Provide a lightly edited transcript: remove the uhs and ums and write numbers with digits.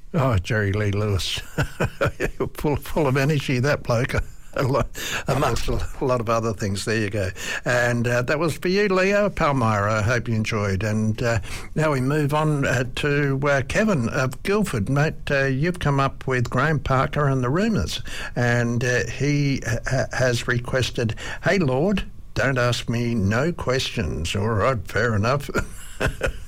Oh, Jerry Lee Lewis. full of energy, that bloke. Amongst a lot of other things. There you go. And that was for you, Leo Palmyra. I hope you enjoyed. And now we move on to Kevin of Guildford. Mate, you've come up with Graham Parker and the Rumours. And he has requested, "Hey, Lord, don't ask me no questions." All right, fair enough.